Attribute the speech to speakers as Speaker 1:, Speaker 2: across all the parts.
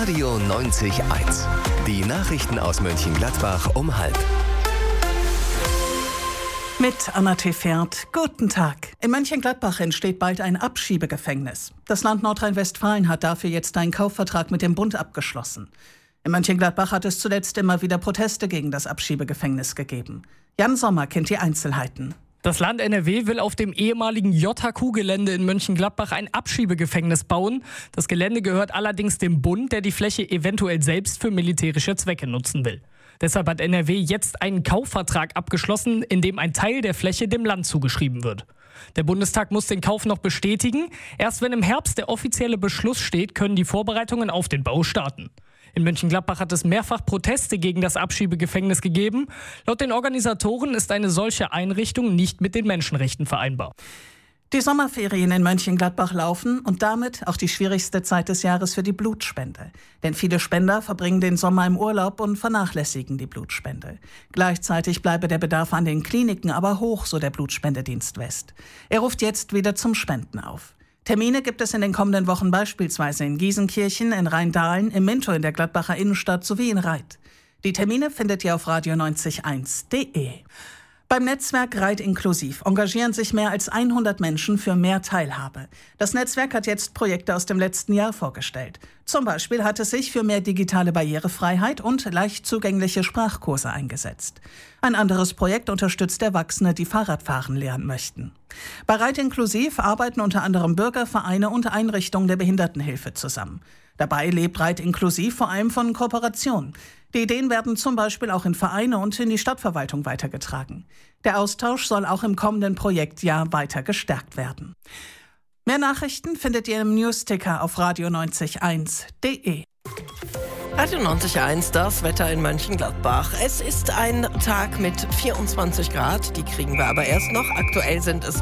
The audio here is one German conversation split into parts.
Speaker 1: Radio 90.1. Die Nachrichten aus Mönchengladbach um 12:30.
Speaker 2: Mit Anna Tefert. Guten Tag. In Mönchengladbach entsteht bald ein Abschiebegefängnis. Das Land Nordrhein-Westfalen hat dafür jetzt einen Kaufvertrag mit dem Bund abgeschlossen. In Mönchengladbach hat es zuletzt immer wieder Proteste gegen das Abschiebegefängnis gegeben. Jan Sommer kennt die Einzelheiten.
Speaker 3: Das Land NRW will auf dem ehemaligen JHQ-Gelände in Mönchengladbach ein Abschiebegefängnis bauen. Das Gelände gehört allerdings dem Bund, der die Fläche eventuell selbst für militärische Zwecke nutzen will. Deshalb hat NRW jetzt einen Kaufvertrag abgeschlossen, in dem ein Teil der Fläche dem Land zugeschrieben wird. Der Bundestag muss den Kauf noch bestätigen. Erst wenn im Herbst der offizielle Beschluss steht, können die Vorbereitungen auf den Bau starten. In Mönchengladbach hat es mehrfach Proteste gegen das Abschiebegefängnis gegeben. Laut den Organisatoren ist eine solche Einrichtung nicht mit den Menschenrechten vereinbar.
Speaker 2: Die Sommerferien in Mönchengladbach laufen und damit auch die schwierigste Zeit des Jahres für die Blutspende. Denn viele Spender verbringen den Sommer im Urlaub und vernachlässigen die Blutspende. Gleichzeitig bleibe der Bedarf an den Kliniken aber hoch, so der Blutspendedienst West. Er ruft jetzt wieder zum Spenden auf. Termine gibt es in den kommenden Wochen beispielsweise in Giesenkirchen, in Rheindahlen, im Minto in der Gladbacher Innenstadt sowie in Reit. Die Termine findet ihr auf radio90.1.de. Beim Netzwerk Reit Inklusiv engagieren sich mehr als 100 Menschen für mehr Teilhabe. Das Netzwerk hat jetzt Projekte aus dem letzten Jahr vorgestellt. Zum Beispiel hat es sich für mehr digitale Barrierefreiheit und leicht zugängliche Sprachkurse eingesetzt. Ein anderes Projekt unterstützt Erwachsene, die Fahrradfahren lernen möchten. Bei Reit Inklusiv arbeiten unter anderem Bürgervereine und Einrichtungen der Behindertenhilfe zusammen. Dabei lebt Reit Inklusiv vor allem von Kooperation. Die Ideen werden zum Beispiel auch in Vereine und in die Stadtverwaltung weitergetragen. Der Austausch soll auch im kommenden Projektjahr weiter gestärkt werden. Mehr Nachrichten findet ihr im Newsticker auf radio90.1.de.
Speaker 4: Radio 90.1, das Wetter in Mönchengladbach. Es ist ein Tag mit 24 Grad, die kriegen wir aber erst noch. Aktuell sind es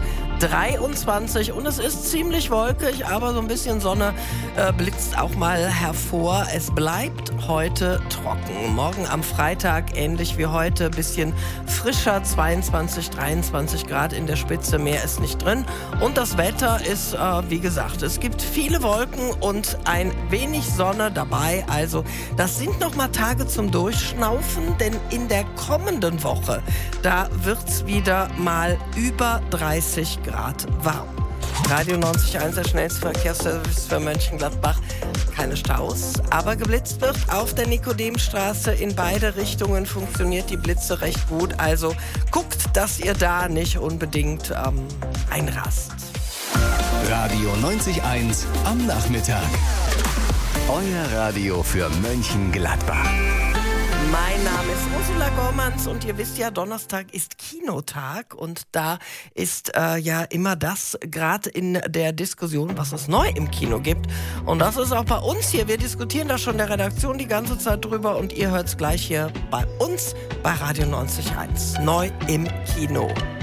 Speaker 4: 23 und es ist ziemlich wolkig, aber so ein bisschen Sonne blitzt auch mal hervor. Es bleibt heute trocken. Morgen am Freitag ähnlich wie heute, bisschen frischer, 22, 23 Grad in der Spitze, mehr ist nicht drin. Und das Wetter ist, wie gesagt, es gibt viele Wolken und ein wenig Sonne dabei, also das sind noch mal Tage zum Durchschnaufen, denn in der kommenden Woche, da wird's wieder mal über 30 Grad warm. Radio 90.1, der schnellste Verkehrsservice für Mönchengladbach. Keine Staus, aber geblitzt wird auf der Nikodemstraße. In beide Richtungen funktioniert die Blitze recht gut. Also guckt, dass ihr da nicht unbedingt einrast.
Speaker 1: Radio 90.1 am Nachmittag. Euer Radio für Mönchengladbach.
Speaker 4: Mein Name ist Ursula Gormanns und ihr wisst ja, Donnerstag ist Kinotag und da ist ja immer das, gerade in der Diskussion, was es neu im Kino gibt. Und das ist auch bei uns hier. Wir diskutieren da schon in der Redaktion die ganze Zeit drüber und ihr hört es gleich hier bei uns bei Radio 90.1. Neu im Kino.